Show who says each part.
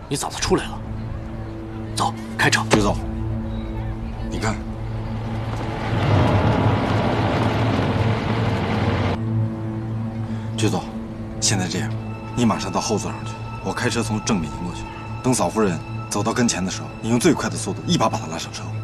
Speaker 1: 你嫂子出来了。走，开车。
Speaker 2: 局总，你看，局总，现在这样，你马上到后座上去，我开车从正面迎过去。等嫂夫人走到跟前的时候，你用最快的速度一把把她拉上车。